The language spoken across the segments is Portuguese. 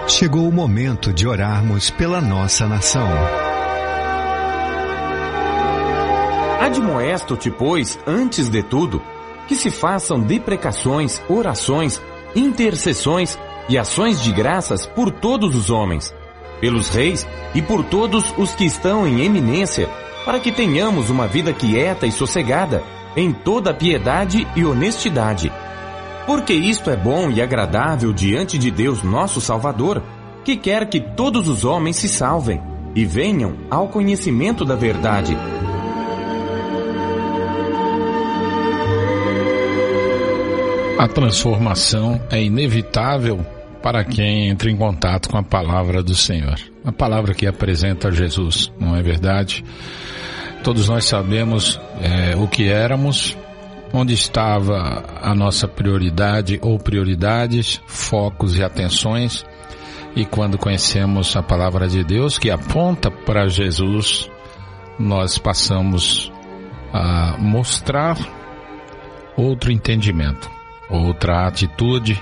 Chegou o momento de orarmos pela nossa nação. Admoesto-te, pois, antes de tudo, que se façam deprecações, orações, intercessões e ações de graças por todos os homens, pelos reis e por todos os que estão em eminência, para que tenhamos uma vida quieta e sossegada, em toda piedade e honestidade. Porque isto é bom e agradável diante de Deus nosso Salvador, que quer que todos os homens se salvem e venham ao conhecimento da verdade. A transformação é inevitável para quem entra em contato com a palavra do Senhor. A palavra que apresenta Jesus, não é verdade? Todos nós sabemos o que éramos, onde estava a nossa prioridade ou prioridades, focos e atenções. E quando conhecemos a palavra de Deus, que aponta para Jesus, nós passamos a mostrar outro entendimento, outra atitude,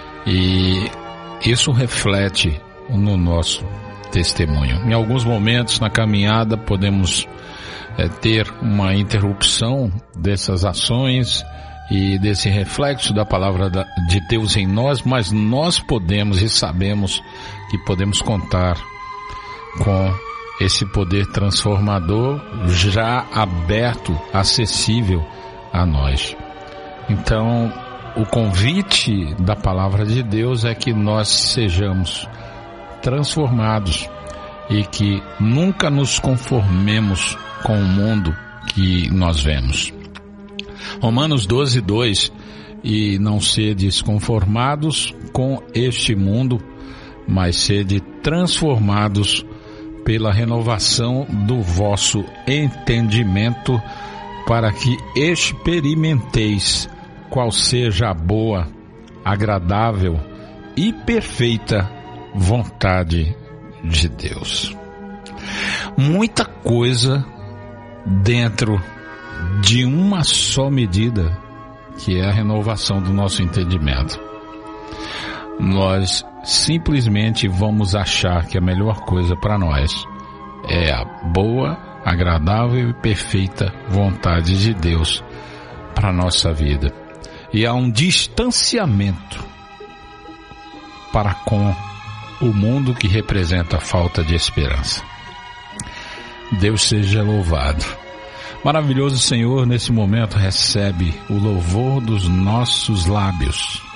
e isso reflete no nosso testemunho. Em alguns momentos na caminhada podemos ter uma interrupção dessas ações e desse reflexo da palavra de Deus em nós, mas nós podemos e sabemos que podemos contar com esse poder transformador já aberto, acessível a nós. Então, o convite da palavra de Deus é que nós sejamos transformados e que nunca nos conformemos com o mundo que nós vemos. Romanos 12:2, e não sedes conformados com este mundo, mas sede transformados pela renovação do vosso entendimento, para que experimenteis qual seja a boa, agradável e perfeita vontade de Deus. Muita coisa dentro de uma só medida, que é a renovação do nosso entendimento. Nós simplesmente vamos achar que a melhor coisa para nós é a boa, agradável e perfeita vontade de Deus para a nossa vida. E há um distanciamento para com o mundo que representa a falta de esperança. Deus seja louvado. Maravilhoso Senhor, nesse momento recebe o louvor dos nossos lábios.